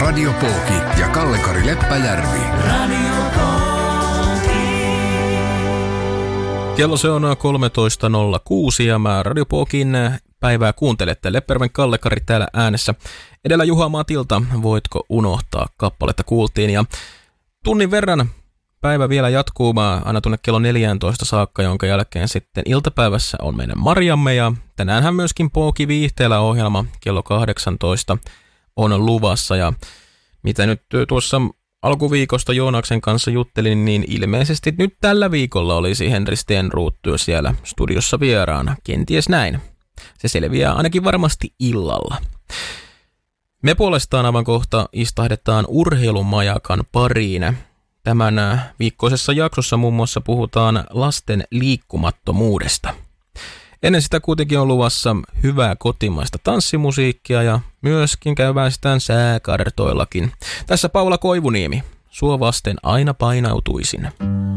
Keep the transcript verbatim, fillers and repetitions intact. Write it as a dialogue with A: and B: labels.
A: Radio Pooki ja Kalle-Kari Leppäjärvi. Radio Pooki.
B: Kello se on kolmetoista nolla kuusi ja mä Radio Pookin päivää kuuntelette. Leppäjärven Kalle-Kari täällä äänessä. Edellä Juha Matilta, voitko unohtaa kappaletta kuultiin. Ja tunnin verran päivä vielä jatkuu mä aina tuonne kello neljätoista saakka, jonka jälkeen sitten iltapäivässä on meidän Marjamme. Ja tänäänhän myöskin Pooki Viihteellä ohjelma kello kahdeksantoista on luvassa. Ja mitä nyt tuossa alkuviikosta Joonaksen kanssa juttelin, niin ilmeisesti nyt tällä viikolla olisi Henri Stenroth siellä studiossa vieraana. Kenties näin. Se selviää ainakin varmasti illalla. Me puolestaan aivan kohta istahdetaan urheilumajakan pariin. Tämän viikkoisessa jaksossa muun muassa puhutaan lasten liikkumattomuudesta. Ennen sitä kuitenkin on luvassa hyvää kotimaista tanssimusiikkia ja myöskin käyväistään sääkartoillakin. Tässä Paula Koivuniemi. Sua vasten aina painautuisin.